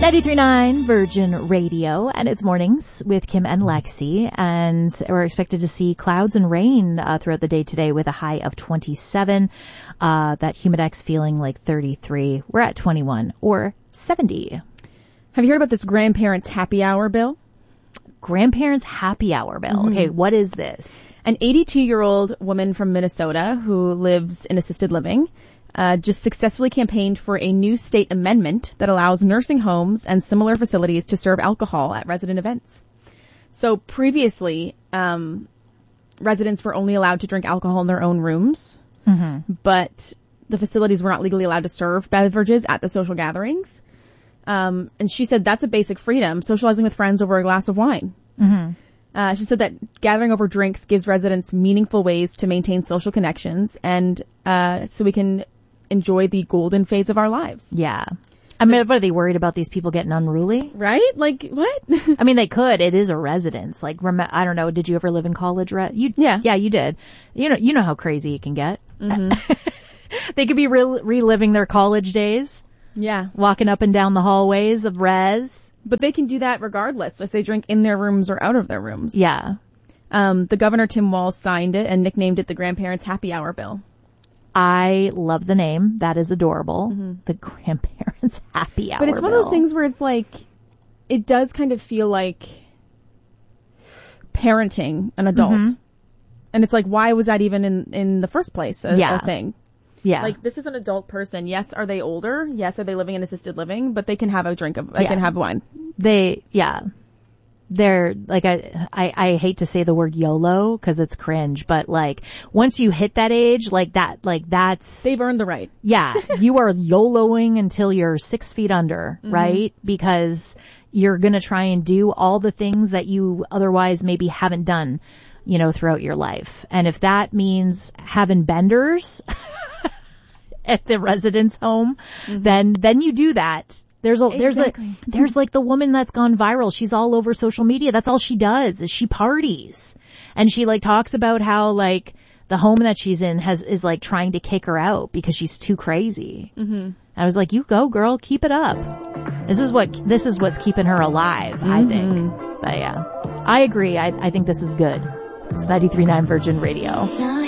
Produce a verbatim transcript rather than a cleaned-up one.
ninety-three point nine Virgin Radio, and it's mornings with Kim and Lexi, and we're expected to see clouds and rain uh, throughout the day today with a high of twenty-seven. Uh, that Humidex feeling like thirty-three. We're at twenty-one or seventy. Have you heard about this grandparents' happy hour bill? Grandparents' happy hour bill. Mm-hmm. Okay, what is this? An eighty-two-year-old woman from Minnesota who lives in assisted living Uh, just successfully campaigned for a new state amendment that allows nursing homes and similar facilities to serve alcohol at resident events. So previously, um, residents were only allowed to drink alcohol in their own rooms, mm-hmm. but the facilities were not legally allowed to serve beverages at the social gatherings. Um, and she said that's a basic freedom, socializing with friends over a glass of wine. Mm-hmm. Uh, she said that gathering over drinks gives residents meaningful ways to maintain social connections, and uh, so we can enjoy the golden phase of our lives. Yeah. I mean, what are they worried about these people getting unruly? Right? Like, what? I mean, they could. It is a residence. Like, rem- I don't know. Did you ever live in college? Re- you, yeah. Yeah, you did. You know, you know how crazy it can get. Mm-hmm. They could be re- reliving their college days. Yeah. Walking up and down the hallways of res. But they can do that regardless if they drink in their rooms or out of their rooms. Yeah. Um, the governor, Tim Walz, signed it and nicknamed it the Grandparents' Happy Hour Bill. I love the name. That is adorable. Mm-hmm. The Grandparents' Happy Hour But it's one bill. of those things where it's like, it does kind of feel like parenting an adult. Mm-hmm. And it's like, why was that even in, in the first place a, yeah. a thing? Yeah. Like, this is an adult person. Yes, are they older? Yes, are they living in assisted living? But they can have a drink of, they yeah. can have wine. They, yeah. They're like, I, I, I hate to say the word YOLO because it's cringe, but like once you hit that age, like that, like that's, they've earned the right. Yeah. You are YOLOing until you're six feet under, mm-hmm. right? Because you're going to try and do all the things that you otherwise maybe haven't done, you know, throughout your life. And if that means having benders at the residence home, mm-hmm. then, then you do that. There's a, there's exactly. like, there's like the woman that's gone viral. She's all over social media. That's all she does is she parties. And she like talks about how like the home that she's in has, is like trying to kick her out because she's too crazy. Mm-hmm. I was like, you go girl, keep it up. This is what, this is what's keeping her alive, mm-hmm. I think. But yeah, I agree. I, I think this is good. It's ninety-three point nine Virgin Radio.